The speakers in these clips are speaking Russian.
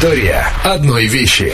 История одной вещи.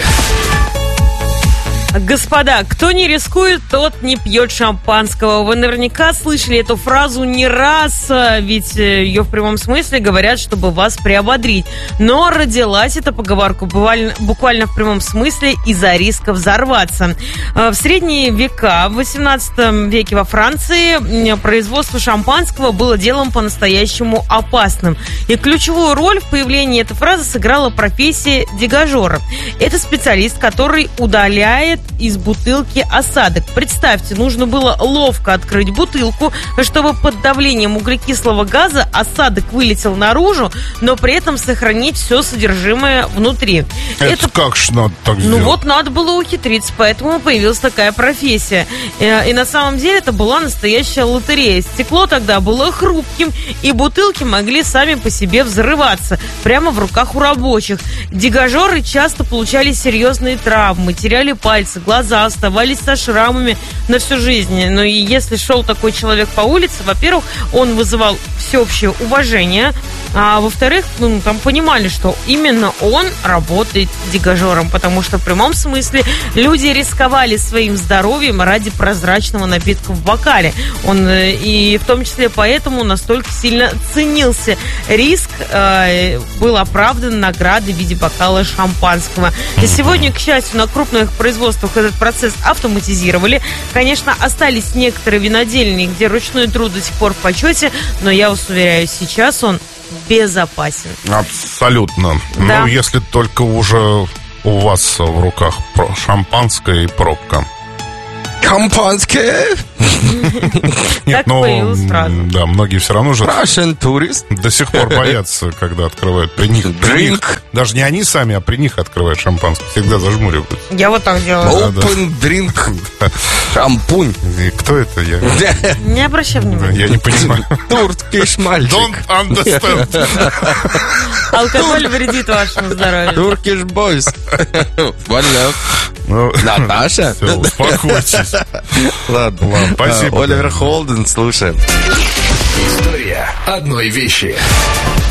Господа, кто не рискует, тот не пьет шампанского. Вы наверняка слышали эту фразу не раз, ведь ее в прямом смысле говорят, чтобы вас приободрить. Но родилась эта поговорка буквально в прямом смысле из-за риска взорваться. В средние века, в 18 веке во Франции, производство шампанского было делом по-настоящему опасным. И ключевую роль в появлении этой фразы сыграла профессия дегажера. Это специалист, который удаляет из бутылки осадок. Представьте, нужно было ловко открыть бутылку, чтобы под давлением углекислого газа осадок вылетел наружу, но при этом сохранить все содержимое внутри. Это как ж надо так сделать? Ну вот надо было ухитриться, поэтому появилась такая профессия. И на самом деле это была настоящая лотерея. Стекло тогда было хрупким, и бутылки могли сами по себе взрываться прямо в руках у рабочих. Дегажеры часто получали серьезные травмы, теряли пальцы, глаза, оставались со шрамами на всю жизнь. Но и если шел такой человек по улице, во-первых, он вызывал всеобщее уважение, а во-вторых, там понимали, что именно он работает дегажером, потому что в прямом смысле люди рисковали своим здоровьем ради прозрачного напитка в бокале. Он и в том числе поэтому настолько сильно ценился. Риск был оправдан наградой в виде бокала шампанского. И сегодня, к счастью, на крупных производствах этот процесс автоматизировали. Конечно, остались некоторые винодельни, где ручной труд до сих пор в почете, но я вас уверяю, сейчас он безопасен. Абсолютно. Да. Ну, если только уже у вас в руках шампанское и пробка. Шампанское? Так появилась фраза. Да, многие все равно же Russian tourist. до сих пор боятся, когда открывают при них. Даже не они сами, а при них открывают шампанское. Всегда зажмуриваются. Я вот так делаю. Open drink. Шампунь. И кто это? Я Не обращай внимания. я не понимаю. Туркиш мальчик. Don't understand. Алкоголь вредит вашему здоровью. Туркиш бойс. One love. Ну, Наташа? всё, успокойтесь. Ладно. Спасибо. Оливер Холден, слушаем. История одной вещи.